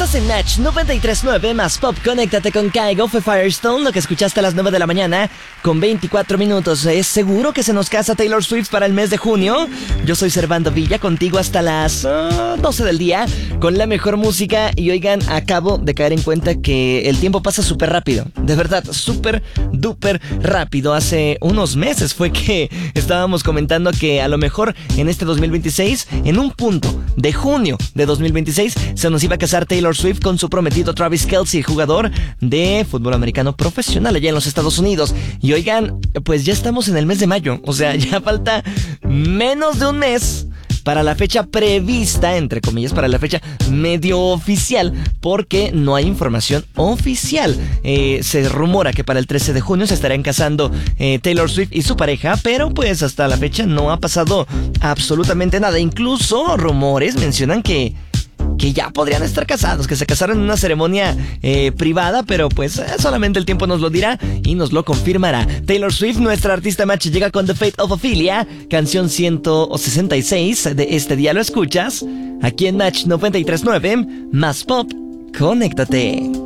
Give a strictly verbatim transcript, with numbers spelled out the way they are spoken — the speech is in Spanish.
Estás en Natch noventa y tres punto nueve más Pop. Conéctate con Kygo. Fue Firestone, lo que escuchaste a las nueve de la mañana con veinticuatro minutos. ¿Es seguro que se nos casa Taylor Swift para el mes de junio? Yo soy Servando Villa, contigo hasta las uh, doce del día con la mejor música. Y oigan, acabo de caer en cuenta que el tiempo pasa súper rápido. De verdad, súper, duper rápido. Hace unos meses fue que estábamos comentando que a lo mejor en este dos mil veintiséis, en un punto de junio de dos mil veintiséis, se nos iba a casar Taylor Swift con su prometido Travis Kelce, jugador de fútbol americano profesional allá en los Estados Unidos. Y oigan, pues ya estamos en el mes de mayo. O sea, ya falta menos de un mes para la fecha prevista, entre comillas, para la fecha medio oficial, porque no hay información oficial. Eh, se rumora que para el trece de junio se estarán casando eh, Taylor Swift y su pareja, pero pues hasta la fecha no ha pasado absolutamente nada. Incluso rumores mencionan que que ya podrían estar casados, que se casaron en una ceremonia eh, privada, pero pues eh, solamente el tiempo nos lo dirá y nos lo confirmará. Taylor Swift, nuestra artista match, llega con The Fate of Ophelia, canción ciento sesenta y seis de este día. Lo escuchas aquí en Natch noventa y tres punto nueve más Pop. Conéctate.